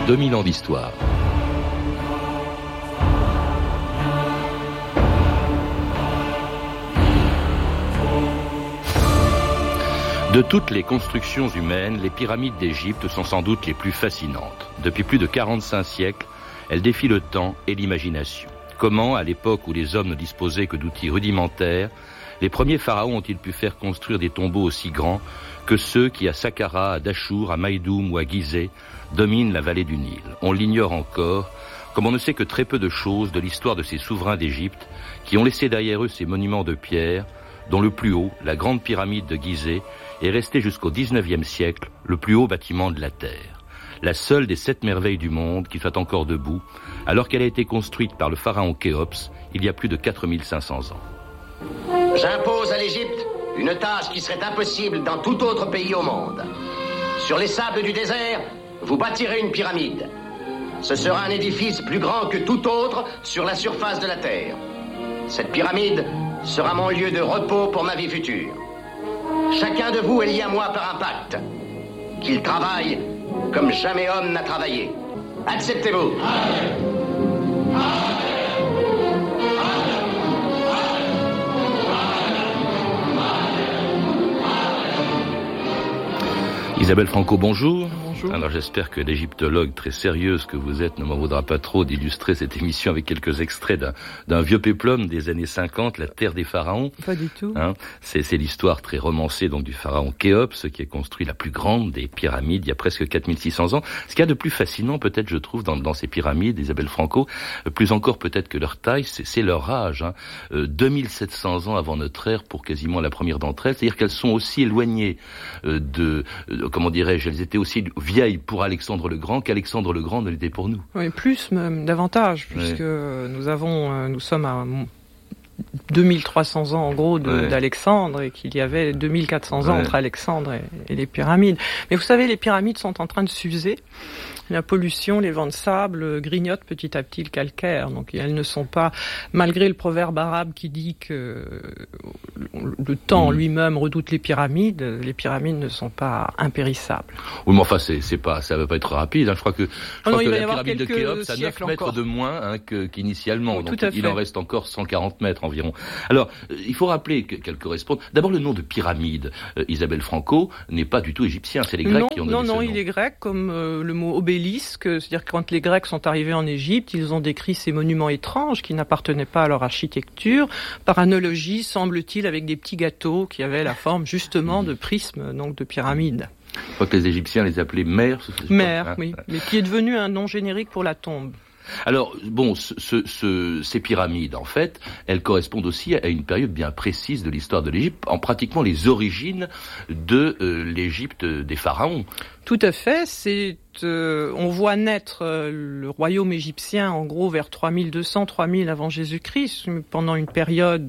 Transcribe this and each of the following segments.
2000 ans d'histoire. De toutes les constructions humaines, les pyramides d'Égypte sont sans doute les plus fascinantes. Depuis plus de 45 siècles, elles défient le temps et l'imagination. Comment, à l'époque où les hommes ne disposaient que d'outils rudimentaires, les premiers pharaons ont-ils pu faire construire des tombeaux aussi grands que ceux qui, à Saqqara, à Dachour, à Maïdoum ou à Gizeh, dominent la vallée du Nil? On l'ignore encore, comme on ne sait que très peu de choses de l'histoire de ces souverains d'Égypte qui ont laissé derrière eux ces monuments de pierre, dont le plus haut, la grande pyramide de Gizeh, est resté jusqu'au XIXe siècle le plus haut bâtiment de la Terre. La seule des 7 merveilles du monde qui soit encore debout, alors qu'elle a été construite par le pharaon Khéops il y a plus de 4500 ans. J'impose à l'Égypte une tâche qui serait impossible dans tout autre pays au monde. Sur les sables du désert, vous bâtirez une pyramide. Ce sera un édifice plus grand que tout autre sur la surface de la Terre. Cette pyramide sera mon lieu de repos pour ma vie future. Chacun de vous est lié à moi par un pacte. Qu'il travaille comme jamais homme n'a travaillé. Acceptez-vous? Isabelle Franco, bonjour. Bonjour. Alors j'espère que l'égyptologue très sérieuse que vous êtes ne m'en voudra pas trop d'illustrer cette émission avec quelques extraits d'un vieux péplum des années 50, la terre des pharaons. Pas du tout. C'est l'histoire très romancée donc du pharaon Khéops qui a construit la plus grande des pyramides il y a presque 4600 ans. Ce qu'il y a de plus fascinant peut-être je trouve dans ces pyramides, Isabelle Franco, plus encore peut-être que leur taille, c'est leur âge. 2700 ans avant notre ère pour quasiment la première d'entre elles. C'est-à-dire qu'elles sont aussi éloignées comment dirais-je, elles étaient aussi vieilles pour Alexandre le Grand qu'Alexandre le Grand ne l'était pour nous. Oui, plus même, davantage, puisque nous sommes à 2300 ans en gros d'Alexandre et qu'il y avait 2400 ans entre Alexandre et les pyramides. Mais vous savez, les pyramides sont en train de s'user. La pollution, les vents de sable grignotent petit à petit le calcaire. Donc elles ne sont pas, malgré le proverbe arabe qui dit que le temps lui-même redoute les pyramides ne sont pas impérissables. Oui, mais enfin, ça va pas être rapide. Je crois que la pyramide de Khéops a 9 mètres de moins qu'initialement. Oui, donc tout à fait. Il en reste encore 140 mètres environ. Alors, il faut rappeler qu'elles correspondent. D'abord, le nom de pyramide, Isabelle Franco, n'est pas du tout égyptien. C'est les Grecs qui ont donné ce nom. Non, il est grec, comme le mot obélisque. C'est-à-dire que quand les Grecs sont arrivés en Égypte, ils ont décrit ces monuments étranges qui n'appartenaient pas à leur architecture, par analogie, semble-t-il, avec des petits gâteaux qui avaient la forme justement de prismes, donc de pyramides. Je crois que les Égyptiens les appelaient mères. Mères, oui, mais qui est devenu un nom générique pour la tombe. Alors, bon, ces pyramides, en fait, elles correspondent aussi à une période bien précise de l'histoire de l'Égypte, en pratiquement les origines de l'Égypte des pharaons. Tout à fait, on voit naître le royaume égyptien en gros vers 3200-3000 avant Jésus-Christ, pendant une période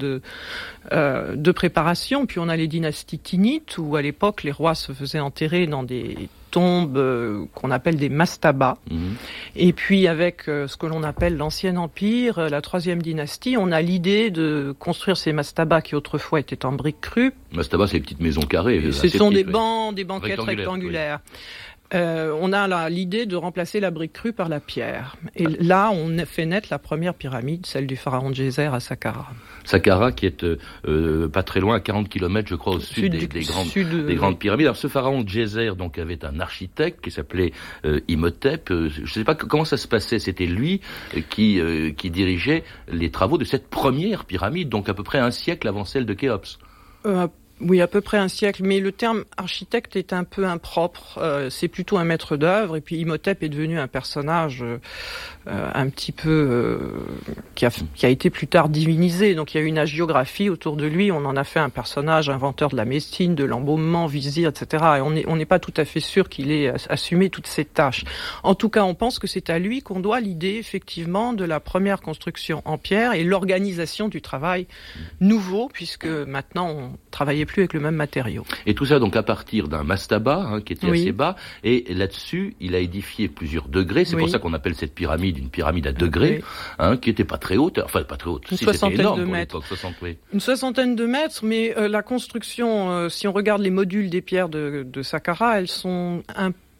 de préparation. Puis on a les dynasties Tinites où à l'époque les rois se faisaient enterrer dans des tombes qu'on appelle des mastabas. Et puis avec ce que l'on appelle l'ancien empire, la 3e dynastie, on a l'idée de construire ces mastabas qui autrefois étaient en briques crues. Mastabas, c'est les petites maisons carrées. Ce sont des banquettes rectangulaires. On a l'idée de remplacer la brique crue par la pierre. Et là, on a fait naître la première pyramide, celle du pharaon Djéser à Saqqara. Saqqara, qui est pas très loin, à 40 km, je crois, au sud des grandes pyramides. Alors, ce pharaon Djéser, donc, avait un architecte qui s'appelait Imhotep. Je ne sais pas comment ça se passait. C'était lui qui dirigeait les travaux de cette première pyramide, donc à peu près un siècle avant celle de Khéops. Oui, à peu près un siècle, mais le terme architecte est un peu impropre. C'est plutôt un maître d'œuvre, et puis Imhotep est devenu un personnage un petit peu qui a été plus tard divinisé. Donc il y a eu une hagiographie autour de lui. On en a fait un personnage inventeur de la médecine, de l'embaumement, vizir, etc. Et on n'est pas tout à fait sûr qu'il ait assumé toutes ces tâches. En tout cas, on pense que c'est à lui qu'on doit l'idée effectivement de la première construction en pierre et l'organisation du travail nouveau, puisque maintenant on travaillait plus avec le même matériau. Et tout ça donc à partir d'un mastaba qui était assez bas, et là-dessus il a édifié plusieurs degrés, c'est pour ça qu'on appelle cette pyramide une pyramide à degrés, qui était pas très haute, enfin pas très haute, une soixantaine de mètres. Une soixantaine de mètres, mais la construction, si on regarde les modules des pierres de Saqqara, elles sont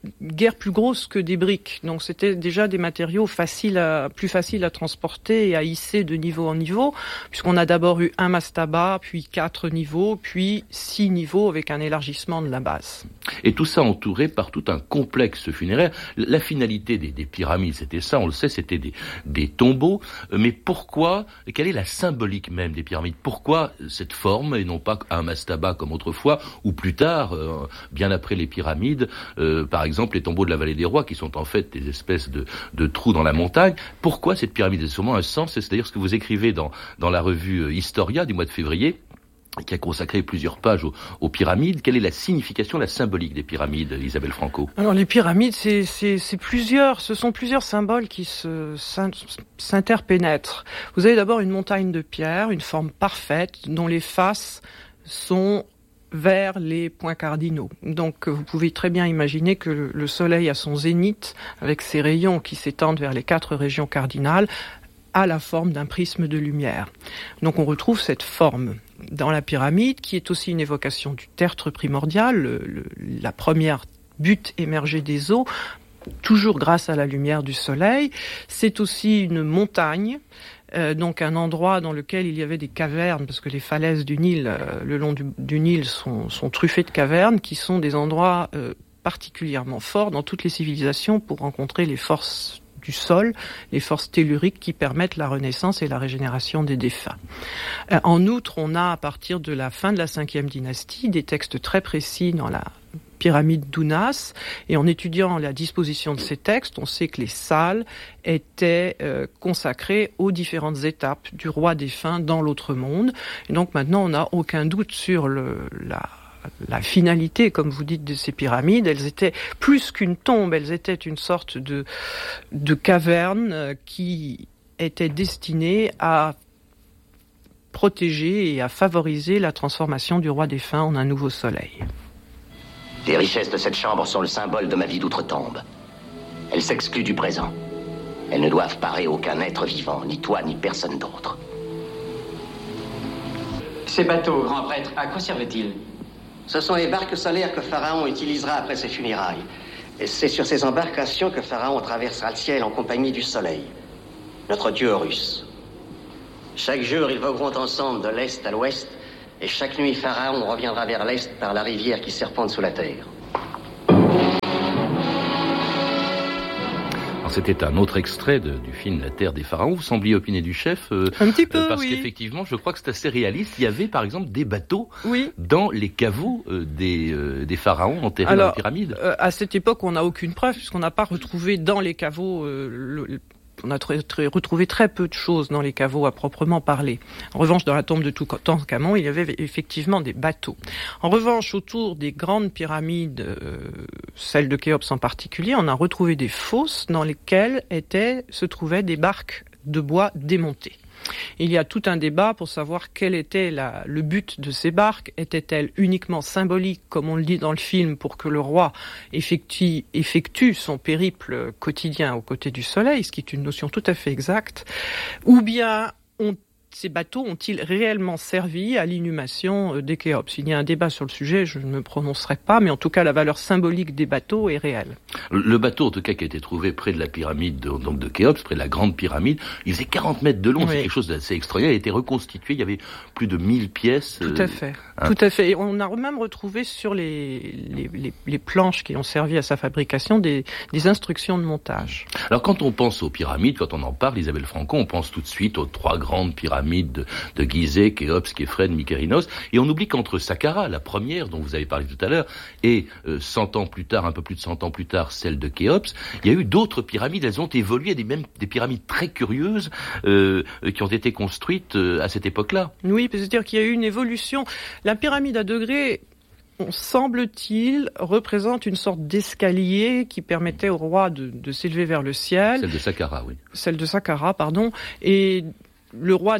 guère plus grosses que des briques. Donc c'était déjà des matériaux plus faciles à transporter et à hisser de niveau en niveau, puisqu'on a d'abord eu un mastaba, puis 4 niveaux, puis 6 niveaux avec un élargissement de la base. Et tout ça entouré par tout un complexe funéraire. La finalité des pyramides, c'était ça, on le sait, c'était des tombeaux. Mais pourquoi, quelle est la symbolique même des pyramides? Pourquoi cette forme et non pas un mastaba comme autrefois, ou plus tard, bien après les pyramides, par exemple les tombeaux de la vallée des rois, qui sont en fait des espèces de trous dans la montagne? Pourquoi cette pyramide? C'est sûrement un sens, c'est d'ailleurs ce que vous écrivez dans la revue Historia du mois de février, qui a consacré plusieurs pages aux pyramides. Quelle est la signification, la symbolique des pyramides, Isabelle Franco? Alors les pyramides, ce sont plusieurs symboles qui s'interpénètrent. Vous avez d'abord une montagne de pierre, une forme parfaite, dont les faces sont vers les points cardinaux. Donc vous pouvez très bien imaginer que le Soleil à son zénith, avec ses rayons qui s'étendent vers les 4 régions cardinales, a la forme d'un prisme de lumière. Donc on retrouve cette forme dans la pyramide, qui est aussi une évocation du tertre primordial, la première butte émergée des eaux, toujours grâce à la lumière du soleil. C'est aussi une montagne, donc un endroit dans lequel il y avait des cavernes, parce que les falaises du Nil, le long du Nil, sont truffées de cavernes, qui sont des endroits particulièrement forts dans toutes les civilisations pour rencontrer les forces du sol, les forces telluriques qui permettent la renaissance et la régénération des défunts. En outre, on a à partir de la fin de la 5e dynastie des textes très précis dans la pyramide d'Ounas, et en étudiant la disposition de ces textes, on sait que les salles étaient consacrées aux différentes étapes du roi défunt dans l'autre monde. Et donc maintenant, on n'a aucun doute sur la finalité, comme vous dites, de ces pyramides. Elles étaient plus qu'une tombe, elles étaient une sorte de caverne qui était destinée à protéger et à favoriser la transformation du roi défunt en un nouveau soleil. Les richesses de cette chambre sont le symbole de ma vie d'outre-tombe. Elles s'excluent du présent. Elles ne doivent parer aucun être vivant, ni toi, ni personne d'autre. Ces bateaux, grand prêtre, à quoi servent-ils? Ce sont les barques solaires que Pharaon utilisera après ses funérailles. Et c'est sur ces embarcations que Pharaon traversera le ciel en compagnie du soleil, notre dieu Horus. Chaque jour, ils vogueront ensemble de l'est à l'ouest, et chaque nuit, Pharaon reviendra vers l'est par la rivière qui serpente sous la terre. C'était un autre extrait du film La Terre des Pharaons. Vous sembliez opiner du chef. Un petit peu, parce oui. qu'effectivement, je crois que c'est assez réaliste. Il y avait, par exemple, des bateaux oui. dans les caveaux des pharaons enterrés dans les pyramides. À cette époque, on n'a aucune preuve, puisqu'on n'a pas retrouvé dans les caveaux... on a retrouvé très peu de choses dans les caveaux à proprement parler. En revanche, dans la tombe de Toutankhamon, il y avait effectivement des bateaux. En revanche, autour des grandes pyramides, celle de Khéops en particulier, on a retrouvé des fosses dans lesquelles se trouvaient des barques de bois démontées. Il y a tout un débat pour savoir quel était le but de ces barques. Était-elle uniquement symbolique, comme on le dit dans le film, pour que le roi effectue son périple quotidien aux côtés du soleil, ce qui est une notion tout à fait exacte, ou bien ces bateaux ont-ils réellement servi à l'inhumation des Khéops? Il y a un débat sur le sujet, je ne me prononcerai pas, mais en tout cas la valeur symbolique des bateaux est réelle. Le bateau, en tout cas, qui a été trouvé près de la pyramide de Khéops, près de la grande pyramide, il faisait 40 mètres de long, oui. C'est quelque chose d'assez extraordinaire. Il a été reconstitué, il y avait plus de 1000 pièces. Tout à fait, tout à fait. Et on a même retrouvé sur les planches qui ont servi à sa fabrication des instructions de montage. Alors quand on pense aux pyramides, quand on en parle, Isabelle Franco, on pense tout de suite aux 3 grandes pyramides de Gizeh, Khéops, Képhren, Mykérinos, et on oublie qu'entre Saqqara, la première dont vous avez parlé tout à l'heure, et 100 ans plus tard, un peu plus de 100 ans plus tard, celle de Khéops, il y a eu d'autres pyramides, elles ont évolué, des pyramides très curieuses qui ont été construites à cette époque-là. Oui, c'est-à-dire qu'il y a eu une évolution. La pyramide à degrés, semble-t-il, représente une sorte d'escalier qui permettait au roi de s'élever vers le ciel. Celle de Saqqara, oui. Celle de Saqqara, pardon, et le roi,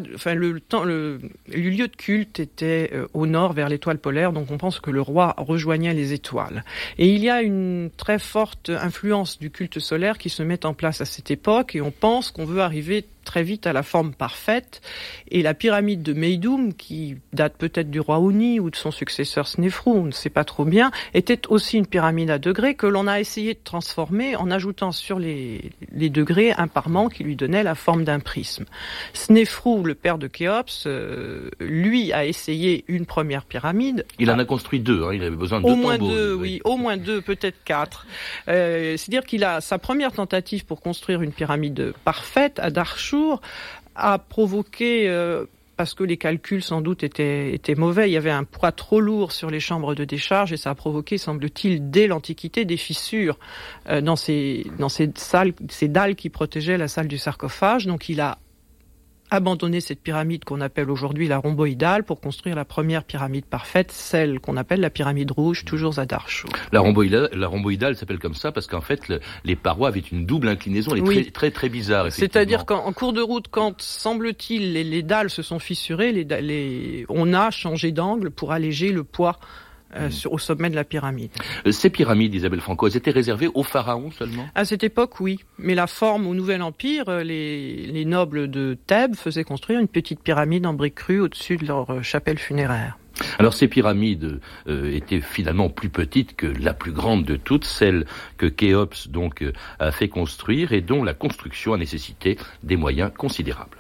le lieu de culte était au nord vers l'étoile polaire, donc on pense que le roi rejoignait les étoiles. Et il y a une très forte influence du culte solaire qui se met en place à cette époque, et on pense qu'on veut arriver très vite à la forme parfaite. Et la pyramide de Meidum, qui date peut-être du roi Huni ou de son successeur Snefrou, on ne sait pas trop bien, était aussi une pyramide à degrés que l'on a essayé de transformer en ajoutant sur les degrés un parement qui lui donnait la forme d'un prisme. Snefrou, le père de Khéops, lui a essayé une première pyramide. Il en a construit 2, il avait besoin de 2 tombeaux. Au moins 2, peut-être 4. C'est-à-dire qu'il a sa première tentative pour construire une pyramide parfaite à Darchour a provoqué, parce que les calculs sans doute étaient mauvais, il y avait un poids trop lourd sur les chambres de décharge et ça a provoqué, semble-t-il, dès l'Antiquité, des fissures dans ces salles, ces dalles qui protégeaient la salle du sarcophage. Donc il a abandonné cette pyramide qu'on appelle aujourd'hui la rhomboïdale pour construire la première pyramide parfaite, celle qu'on appelle la pyramide rouge, toujours à Darchour. La rhomboïdale s'appelle comme ça parce qu'en fait, les parois avaient une double inclinaison, elle est très, très bizarre. C'est-à-dire qu'en cours de route, quand, semble-t-il, les dalles se sont fissurées, on a changé d'angle pour alléger le poids au sommet de la pyramide. Ces pyramides, Isabelle Franco, elles étaient réservées aux pharaons seulement ? À cette époque, oui. Mais la forme au Nouvel Empire, les nobles de Thèbes faisaient construire une petite pyramide en briques crues au-dessus de leur chapelle funéraire. Alors ces pyramides étaient finalement plus petites que la plus grande de toutes, celle que Khéops donc a fait construire et dont la construction a nécessité des moyens considérables.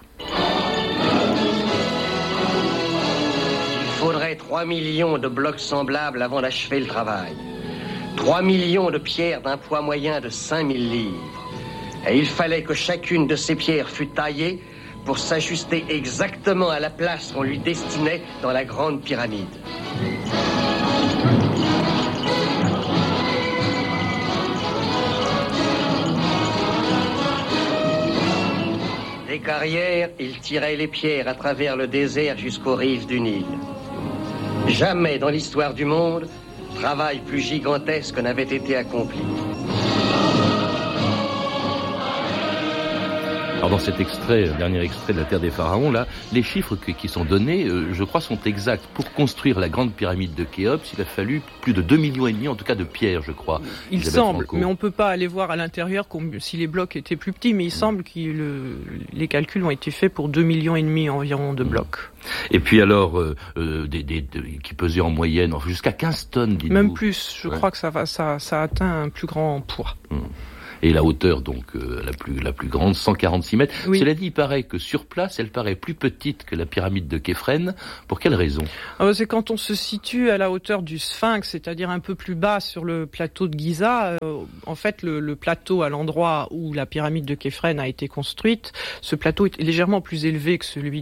Il faudrait 3 millions de blocs semblables avant d'achever le travail. 3 millions de pierres d'un poids moyen de 5000 livres. Et il fallait que chacune de ces pierres fût taillée pour s'ajuster exactement à la place qu'on lui destinait dans la grande pyramide. Des carrières, il tirait les pierres à travers le désert jusqu'aux rives du Nil. Jamais dans l'histoire du monde, travail plus gigantesque n'avait été accompli. Alors dans cet extrait, dernier extrait de la Terre des Pharaons, là, les chiffres qui sont donnés, je crois, sont exacts. Pour construire la grande pyramide de Khéops, il a fallu plus de 2,5 millions, en tout cas de pierres, je crois. Il semble, mais on ne peut pas aller voir à l'intérieur si les blocs étaient plus petits, mais il semble que les calculs ont été faits pour 2,5 millions environ de blocs. Et puis alors, qui pesaient en moyenne jusqu'à 15 tonnes, dites-vous. Même plus, je crois que ça a atteint un plus grand poids. Et la hauteur, donc, la plus grande, 146 mètres. Oui. Cela dit, il paraît que sur place, elle paraît plus petite que la pyramide de Képhren. Pour quelle raison ? C'est quand on se situe à la hauteur du Sphinx, c'est-à-dire un peu plus bas sur le plateau de Giza. En fait, le plateau à l'endroit où la pyramide de Képhren a été construite, ce plateau est légèrement plus élevé que celui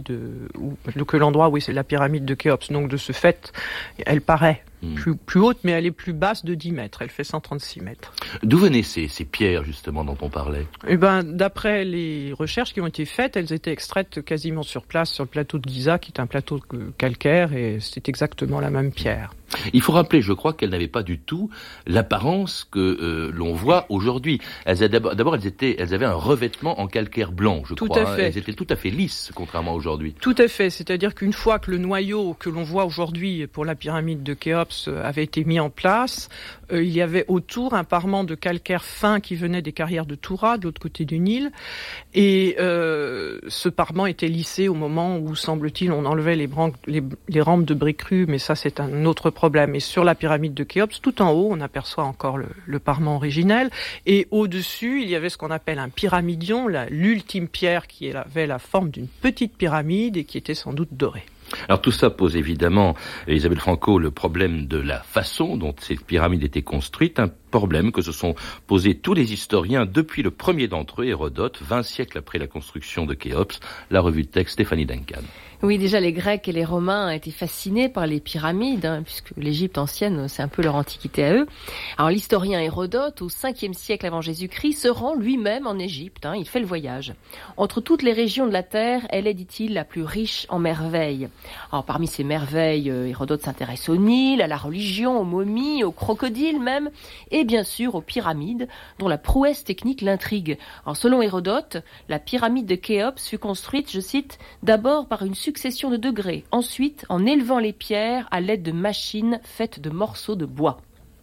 que l'endroit où c'est la pyramide de Khéops. Donc, de ce fait, elle paraît plus haute, mais elle est plus basse de 10 mètres. Elle fait 136 mètres. D'où venaient ces pierres, justement, dont on parlait ? D'après les recherches qui ont été faites, elles étaient extraites quasiment sur place, sur le plateau de Giza, qui est un plateau calcaire, et c'est exactement la même pierre. Il faut rappeler, je crois, qu'elles n'avaient pas du tout l'apparence que l'on voit aujourd'hui. D'abord, elles avaient un revêtement en calcaire blanc, je crois. Tout à fait. Elles étaient tout à fait lisses, contrairement à aujourd'hui. Tout à fait. C'est-à-dire qu'une fois que le noyau que l'on voit aujourd'hui pour la pyramide de Khéops avait été mis en place, il y avait autour un parement de calcaire fin qui venait des carrières de Toura, de l'autre côté du Nil. Et ce parement était lissé au moment où, semble-t-il, on enlevait les rampes de briques crues, mais ça, c'est un autre problème. Et sur la pyramide de Khéops, tout en haut, on aperçoit encore le parement originel. Et au-dessus, il y avait ce qu'on appelle un pyramidion, l'ultime pierre qui avait la forme d'une petite pyramide et qui était sans doute dorée. Alors tout ça pose évidemment, Isabelle Franco, le problème de la façon dont ces pyramides étaient construites, un problème que se sont posés tous les historiens depuis le premier d'entre eux, Hérodote, 20 siècles après la construction de Khéops. La revue de texte, Stéphanie Duncan. Oui, déjà les Grecs et les Romains étaient fascinés par les pyramides, puisque l'Égypte ancienne, c'est un peu leur antiquité à eux. Alors l'historien Hérodote, au 5e siècle avant Jésus-Christ, se rend lui-même en Égypte, il fait le voyage. Entre toutes les régions de la terre, elle est, dit-il, la plus riche en merveilles. Alors parmi ces merveilles, Hérodote s'intéresse au Nil, à la religion, aux momies, aux crocodiles même, et bien sûr aux pyramides, dont la prouesse technique l'intrigue. Alors selon Hérodote, la pyramide de Khéops fut construite, je cite, d'abord par une succession de degrés, ensuite en élevant les pierres à l'aide de machines faites de morceaux de bois.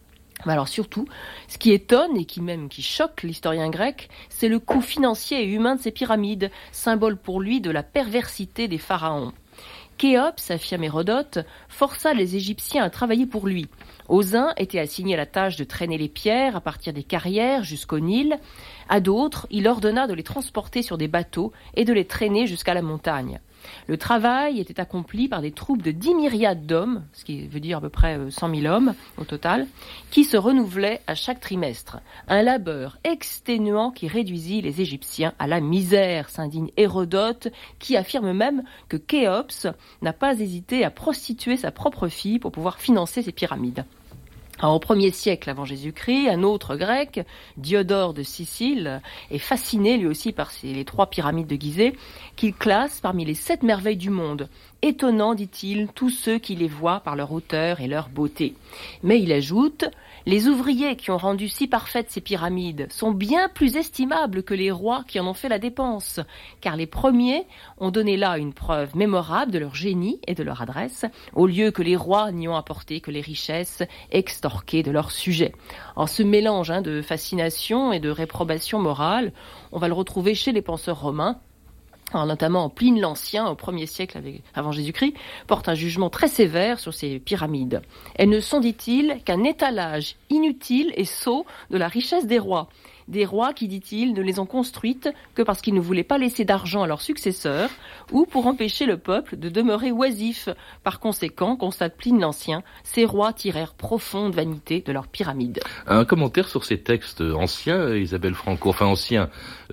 Mais alors surtout, ce qui étonne et qui choque l'historien grec, c'est le coût financier et humain de ces pyramides, symbole pour lui de la perversité des pharaons. Khéops, affirme Hérodote, força les Égyptiens à travailler pour lui. Aux uns était assigné la tâche de traîner les pierres à partir des carrières jusqu'au Nil. À d'autres, il ordonna de les transporter sur des bateaux et de les traîner jusqu'à la montagne. Le travail était accompli par des troupes de 10 myriades d'hommes, ce qui veut dire à peu près 100 000 hommes au total, qui se renouvelaient à chaque trimestre. Un labeur exténuant qui réduisit les Égyptiens à la misère, s'indigne Hérodote, qui affirme même que Khéops n'a pas hésité à prostituer sa propre fille pour pouvoir financer ses pyramides. Alors, au 1er siècle avant Jésus-Christ, un autre grec, Diodore de Sicile, est fasciné lui aussi par les 3 pyramides de Gizeh, qu'il classe parmi les 7 merveilles du monde. Étonnant, dit-il, tous ceux qui les voient par leur hauteur et leur beauté. Mais il ajoute, les ouvriers qui ont rendu si parfaites ces pyramides sont bien plus estimables que les rois qui en ont fait la dépense, car les premiers ont donné là une preuve mémorable de leur génie et de leur adresse, au lieu que les rois n'y ont apporté que les richesses extorquées de leurs sujets. En ce mélange de fascination et de réprobation morale, on va le retrouver chez les penseurs romains. Alors, notamment Pline l'Ancien, au 1er siècle avant Jésus-Christ, porte un jugement très sévère sur ces pyramides. Elles ne sont, dit-il, qu'un étalage inutile et sot de la richesse des rois. Des rois qui, dit-il, ne les ont construites que parce qu'ils ne voulaient pas laisser d'argent à leurs successeurs ou pour empêcher le peuple de demeurer oisif. Par conséquent, constate Pline l'Ancien, ces rois tirèrent profonde vanité de leurs pyramides. Un commentaire sur ces textes anciens, Isabelle Franco, enfin anciens,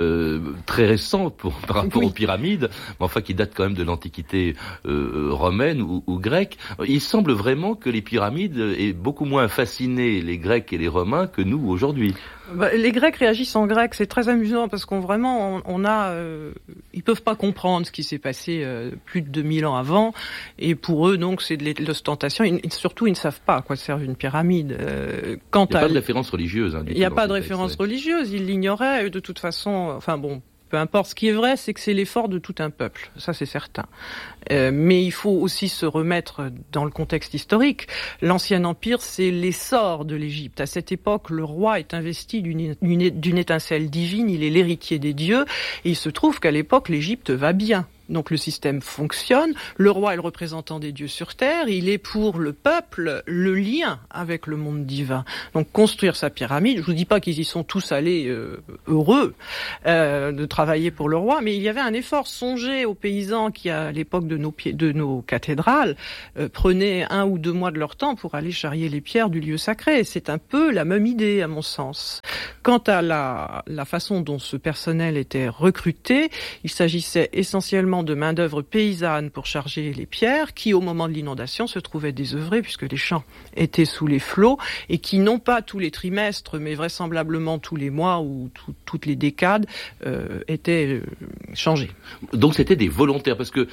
très récents par rapport aux pyramides, mais enfin qui datent quand même de l'Antiquité romaine ou grecque. Il semble vraiment que les pyramides aient beaucoup moins fasciné les Grecs et les Romains que nous aujourd'hui. Les Grecs réagissent en grec, c'est très amusant parce qu'on ils peuvent pas comprendre ce qui s'est passé plus de 2000 ans avant, et pour eux donc c'est de l'ostentation. Surtout ils ne savent pas à quoi sert une pyramide. Il n'y a pas de référence religieuse. Il n'y a pas de référence religieuse, ils l'ignoraient de toute façon. Enfin bon. Peu importe, ce qui est vrai, c'est que c'est l'effort de tout un peuple, ça c'est certain. Mais il faut aussi se remettre dans le contexte historique. L'Ancien Empire, c'est l'essor de l'Égypte. À cette époque, le roi est investi d'une étincelle divine, il est l'héritier des dieux, et il se trouve qu'à l'époque, l'Égypte va bien. Donc le système fonctionne, le roi est le représentant des dieux sur terre, il est pour le peuple le lien avec le monde divin. Donc construire sa pyramide, je vous dis pas qu'ils y sont tous allés heureux de travailler pour le roi, mais il y avait un effort. Songez aux paysans qui, à l'époque de nos cathédrales, prenaient 1 ou 2 mois de leur temps pour aller charrier les pierres du lieu sacré. C'est un peu la même idée à mon sens. Quant à la façon dont ce personnel était recruté, il s'agissait essentiellement de main-d'œuvre paysanne pour charger les pierres, qui au moment de l'inondation se trouvaient désœuvrées puisque les champs étaient sous les flots, et qui non pas tous les trimestres mais vraisemblablement tous les mois ou toutes les décades étaient changés. Donc c'était des volontaires, parce que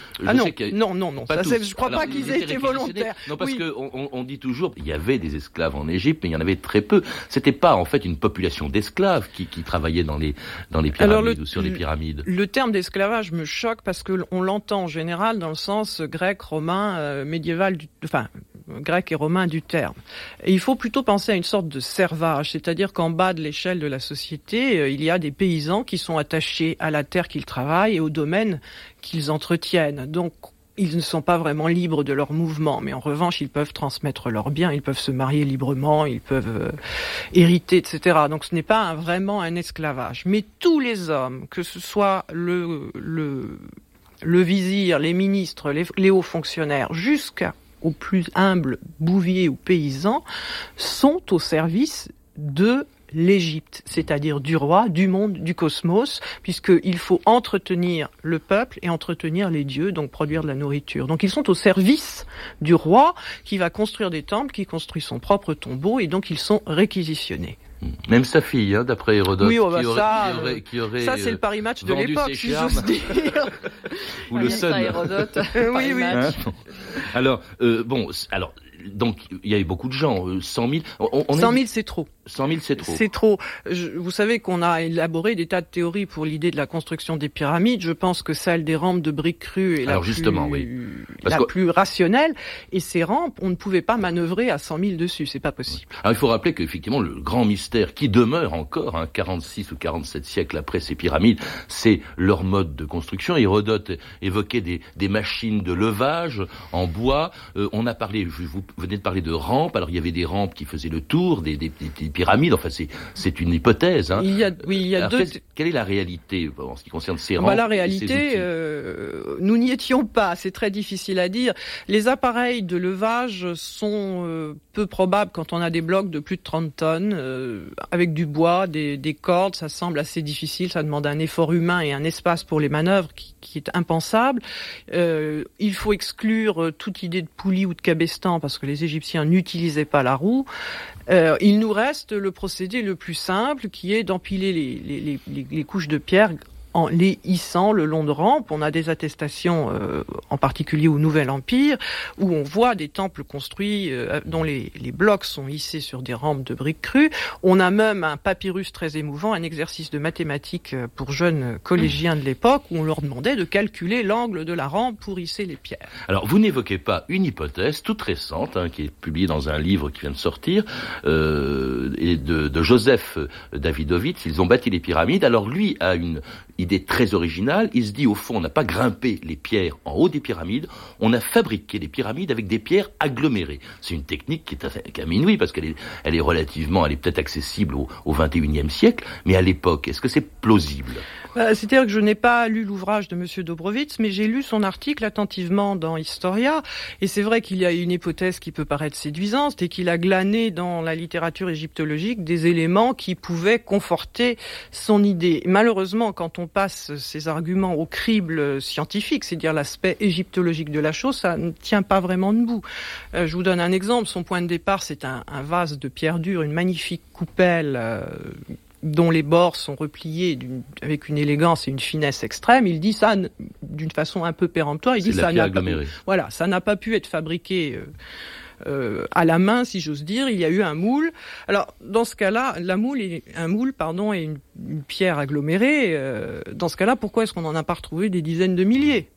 non, je crois pas qu'ils aient été volontaires. Non, parce que on dit toujours il y avait des esclaves en Égypte, mais il y en avait très peu. C'était pas en fait une population d'esclaves qui travaillaient dans les pyramides ou sur les pyramides. Le terme d'esclavage me choque parce que on l'entend en général dans le sens grec, romain, médiéval, grec et romain du terme. Et il faut plutôt penser à une sorte de servage, c'est-à-dire qu'en bas de l'échelle de la société, il y a des paysans qui sont attachés à la terre qu'ils travaillent et au domaine qu'ils entretiennent. Donc, ils ne sont pas vraiment libres de leurs mouvements, mais en revanche, ils peuvent transmettre leurs biens, ils peuvent se marier librement, ils peuvent hériter, etc. Donc ce n'est pas vraiment un esclavage. Mais tous les hommes, que ce soit le vizir, les ministres, les hauts fonctionnaires, jusqu'aux plus humbles bouviers ou paysans, sont au service de l'Égypte, c'est-à-dire du roi, du monde, du cosmos, puisqu'il faut entretenir le peuple et entretenir les dieux, donc produire de la nourriture. Donc ils sont au service du roi qui va construire des temples, qui construit son propre tombeau, et donc ils sont réquisitionnés. Même sa fille, ça c'est le Paris Match de l'époque, si j'ose dire. Ou le Sun. Hérodote. Oui. Alors, donc il y avait beaucoup de gens, 100 000. 100 000, c'est trop. 100 000, c'est trop. C'est trop. Vous savez qu'on a élaboré des tas de théories pour l'idée de la construction des pyramides. Je pense que celle des rampes de briques crues est la plus rationnelle. Et ces rampes, on ne pouvait pas manœuvrer à 100 000 dessus. C'est pas possible. Alors il faut rappeler qu'effectivement, le grand mystère qui demeure encore, 46 ou 47 siècles après ces pyramides, c'est leur mode de construction. Hérodote évoquait des machines de levage en bois. On a parlé, vous venez de parler de rampes. Alors il y avait des rampes qui faisaient le tour des pyramides. Enfin, c'est une hypothèse. Hein. Il y a alors, deux. Quelle est la réalité en ce qui concerne ces rampes? La réalité, nous n'y étions pas. C'est très difficile à dire. Les appareils de levage sont peu probables quand on a des blocs de plus de 30 tonnes, avec du bois, des cordes. Ça semble assez difficile. Ça demande un effort humain et un espace pour les manœuvres qui est impensable. Il faut exclure toute idée de poulie ou de cabestan parce que les Égyptiens n'utilisaient pas la roue. Il nous reste le procédé le plus simple qui est d'empiler les couches de pierre en les hissant le long de rampes. On a des attestations, en particulier au Nouvel Empire, où on voit des temples construits dont les blocs sont hissés sur des rampes de briques crues. On a même un papyrus très émouvant, un exercice de mathématiques pour jeunes collégiens de l'époque, où on leur demandait de calculer l'angle de la rampe pour hisser les pierres. Alors, vous n'évoquez pas une hypothèse toute récente, qui est publiée dans un livre qui vient de sortir, et de Joseph Davidovitz. Ils ont bâti les pyramides. Alors, lui a une idée très originale. Il se dit, au fond, on n'a pas grimpé les pierres en haut des pyramides, on a fabriqué les pyramides avec des pierres agglomérées. C'est une technique qui est à minuit, parce qu'elle est peut-être accessible au 21e siècle, mais à l'époque, est-ce que c'est plausible? C'est-à-dire que je n'ai pas lu l'ouvrage de M. Dobrowitz, mais j'ai lu son article attentivement dans Historia, et c'est vrai qu'il y a une hypothèse qui peut paraître séduisante, et qu'il a glané dans la littérature égyptologique des éléments qui pouvaient conforter son idée. Malheureusement, quand on passe ces arguments au crible scientifique, c'est-à-dire l'aspect égyptologique de la chose, ça ne tient pas vraiment debout. Je vous donne un exemple. Son point de départ, c'est un vase de pierre dure, une magnifique coupelle dont les bords sont repliés avec une élégance et une finesse extrême. Il dit ça d'une façon un peu péremptoire. Il dit ça n'a pas pu être fabriqué à la main, si j'ose dire. Il y a eu un moule. Alors, dans ce cas-là, un moule et une pierre agglomérée. Dans ce cas-là, pourquoi est-ce qu'on n'en a pas retrouvé des dizaines de milliers?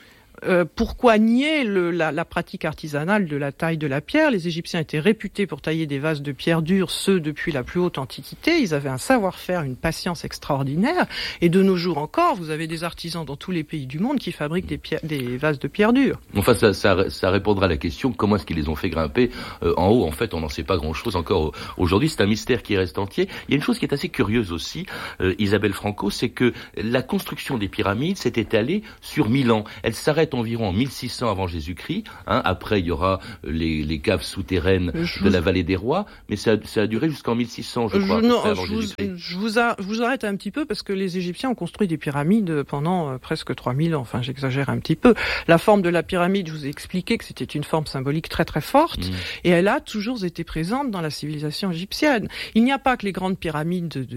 Pourquoi nier la pratique artisanale de la taille de la pierre? Les Égyptiens étaient réputés pour tailler des vases de pierre dure, ceux depuis la plus haute antiquité. Ils avaient un savoir-faire, une patience extraordinaire. Et de nos jours encore, vous avez des artisans dans tous les pays du monde qui fabriquent des vases de pierre dure. Enfin, ça répondra à la question, comment est-ce qu'ils les ont fait grimper en haut? En fait, on n'en sait pas grand-chose encore aujourd'hui. C'est un mystère qui reste entier. Il y a une chose qui est assez curieuse aussi, Isabelle Franco, c'est que la construction des pyramides s'est étalée sur 1000 ans. Elle s'arrête environ en 1600 avant Jésus-Christ. Après, il y aura les caves souterraines de la vallée des rois, mais ça a duré jusqu'en 1600, je crois. Je vous arrête un petit peu parce que les Égyptiens ont construit des pyramides pendant presque 3000 ans. Enfin, j'exagère un petit peu. La forme de la pyramide, je vous ai expliqué que c'était une forme symbolique très très forte, et elle a toujours été présente dans la civilisation égyptienne. Il n'y a pas que les grandes pyramides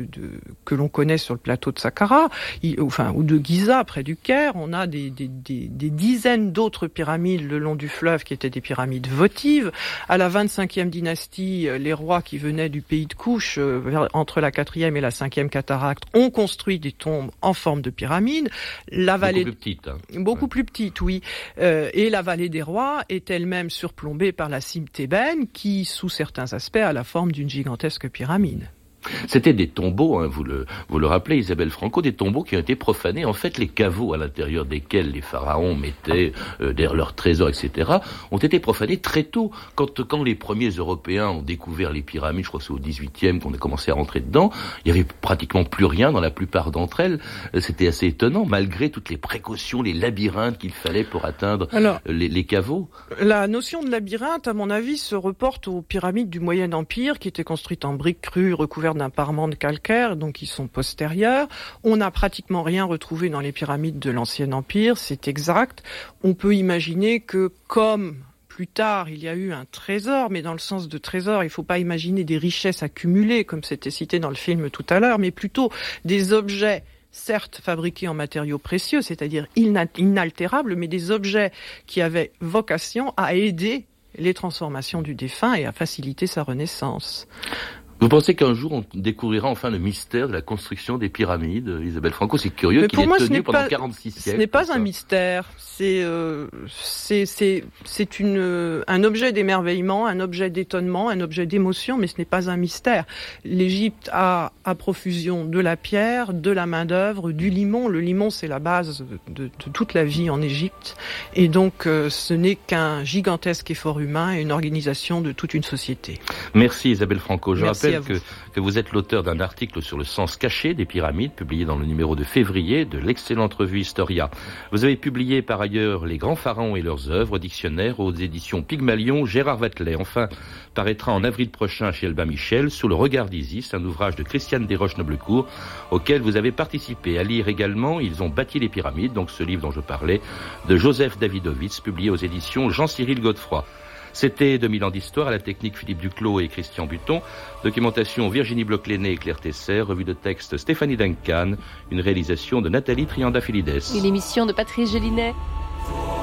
que l'on connaît sur le plateau de Saqqara, ou de Giza près du Caire. On a des dizaines d'autres pyramides le long du fleuve qui étaient des pyramides votives. À la 25e dynastie, les rois qui venaient du pays de Kouch, entre la 4e et la 5e cataracte, ont construit des tombes en forme de pyramide. Beaucoup plus petites. Beaucoup plus petites, oui. Et la vallée des rois est elle-même surplombée par la cime thébaine qui, sous certains aspects, a la forme d'une gigantesque pyramide. C'était des tombeaux, vous le rappelez, Isabelle Franco, des tombeaux qui ont été profanés. En fait, les caveaux à l'intérieur desquels les pharaons mettaient leurs trésors, etc., ont été profanés très tôt. Quand les premiers Européens ont découvert les pyramides, je crois que c'est au 18e qu'on a commencé à rentrer dedans, il y avait pratiquement plus rien dans la plupart d'entre elles. C'était assez étonnant, malgré toutes les précautions, les labyrinthes qu'il fallait pour atteindre les caveaux. La notion de labyrinthe, à mon avis, se reporte aux pyramides du Moyen Empire, qui étaient construites en briques crues recouvertes d'un parement de calcaire, donc ils sont postérieurs. On n'a pratiquement rien retrouvé dans les pyramides de l'Ancien Empire, c'est exact. On peut imaginer que, comme plus tard, il y a eu un trésor, mais dans le sens de trésor, il ne faut pas imaginer des richesses accumulées, comme c'était cité dans le film tout à l'heure, mais plutôt des objets, certes fabriqués en matériaux précieux, c'est-à-dire inaltérables, mais des objets qui avaient vocation à aider les transformations du défunt et à faciliter sa renaissance. Vous pensez qu'un jour on découvrira enfin le mystère de la construction des pyramides, Isabelle Franco? C'est curieux qu'il ait tenu pendant 46 siècles. Ce n'est pas un mystère. C'est un objet d'émerveillement, un objet d'étonnement, un objet d'émotion, mais ce n'est pas un mystère. L'Égypte a à profusion de la pierre, de la main-d'œuvre, du limon. Le limon, c'est la base de toute la vie en Égypte. Et donc, ce n'est qu'un gigantesque effort humain et une organisation de toute une société. Merci Isabelle Franco. Je rappelle que vous êtes l'auteur d'un article sur le sens caché des pyramides, publié dans le numéro de février de l'excellente revue Historia. Vous avez publié par ailleurs Les grands pharaons et leurs œuvres, dictionnaire aux éditions Pygmalion, Gérard Vatelet. Enfin, paraîtra en avril prochain chez Albin Michel, Sous le regard d'Isis, un ouvrage de Christiane Desroches-Noblecourt, auquel vous avez participé. À lire également Ils ont bâti les pyramides, donc ce livre dont je parlais, de Joseph Davidovitz, publié aux éditions Jean-Cyril Godefroy. C'était 2000 ans d'histoire, à la technique Philippe Duclos et Christian Buton, documentation Virginie Bloch-Léné et Claire Tesser, revue de texte Stéphanie Duncan, une réalisation de Nathalie Triandafilides. Une émission de Patrice Gélinet.